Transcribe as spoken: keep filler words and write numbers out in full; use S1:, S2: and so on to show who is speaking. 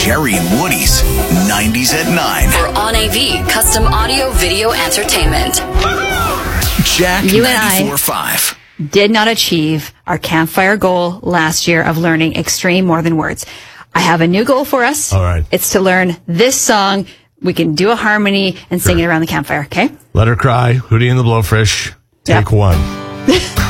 S1: Jerry and Woody's nineties at nine.
S2: For On A V, custom audio video entertainment.
S1: Jack
S3: You and I-
S1: ninety-four point five.
S3: Did not achieve our campfire goal last year of learning Extreme More Than Words. I have a new goal for us.
S4: All right.
S3: It's to learn this song. We can do a harmony and sing
S4: Sure.
S3: it around the campfire, okay?
S4: Let Her Cry, Hootie and the Blowfish, take
S3: Yeah.
S4: one.